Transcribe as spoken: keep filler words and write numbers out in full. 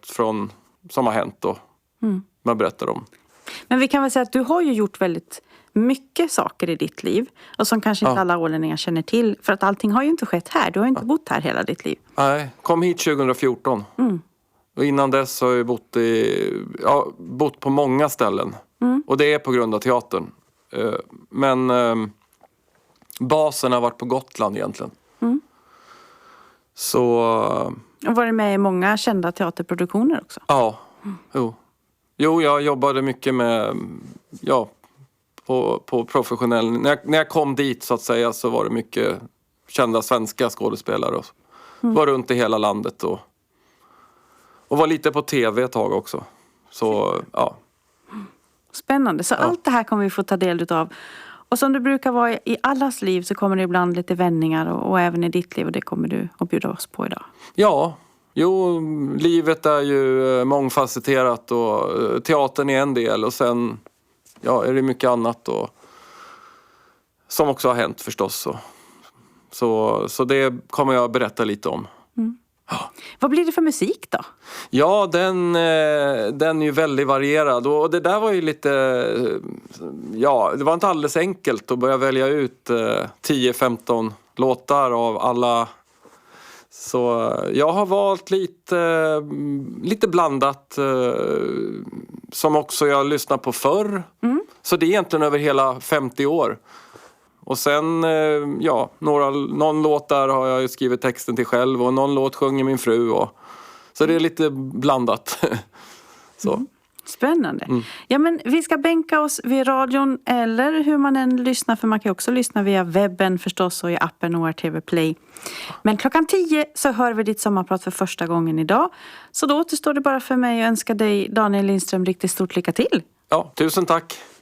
allt från som har hänt och mm. man berättar om. Men vi kan väl säga att du har ju gjort väldigt mycket saker i ditt liv. Och som kanske inte ja. alla ålänningar känner till. För att allting har ju inte skett här. Du har ju inte ja. bott här hela ditt liv. Nej, kom hit tjugo fjorton. Mm. Och innan dess har jag bott, i, ja, bott på många ställen. Mm. Och det är på grund av teatern. Men eh, basen har varit på Gotland egentligen. Mm. Så... Och var du med i många kända teaterproduktioner också? Ja, mm. jo. Jo, jag jobbade mycket med... Ja, på, på professionell... När jag, när jag kom dit så att säga så var det mycket kända svenska skådespelare. Och mm. var runt i hela landet och... Och var lite på tv ett tag också. Så, ja. Spännande. Så ja. allt det här kommer vi få ta del av. Och som det brukar vara i allas liv så kommer det ibland lite vändningar. Och, och även i ditt liv. Och det kommer du att bjuda oss på idag. Ja. Jo, livet är ju mångfacetterat. Och teatern är en del. Och sen ja, är det mycket annat. Och, som också har hänt förstås. Så, så, så det kommer jag berätta lite om. Mm. Ja. Vad blir det för musik då? Ja, den, den är ju väldigt varierad. Och det där var ju lite... Ja, det var inte alldeles enkelt att börja välja ut tio femton låtar av alla. Så jag har valt lite, lite blandat. Som också jag lyssnat på förr. Mm. Så det är egentligen över hela femtio år. Och sen, ja, några, någon låt där har jag skrivit texten till själv. Och någon låt sjunger min fru. Och, så det är lite blandat. Så. Mm. Spännande. Mm. Ja, men vi ska bänka oss vid radion eller hur man än lyssnar. För man kan också lyssna via webben förstås och i appen O R T V Play. Men klockan tio så hör vi ditt sommarprat för första gången idag. Så då återstår det bara för mig att önska dig, Daniel Lindström, riktigt stort lycka till. Ja, tusen tack.